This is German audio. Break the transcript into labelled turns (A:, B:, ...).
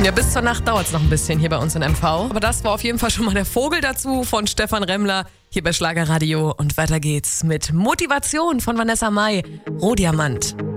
A: Ja, bis zur Nacht dauert es noch ein bisschen hier bei uns in MV. Aber das war auf jeden Fall schon mal der Vogel dazu von Stefan Remmler hier bei Schlagerradio. Und weiter geht's mit Motivation von Vanessa Mai, Rohdiamant.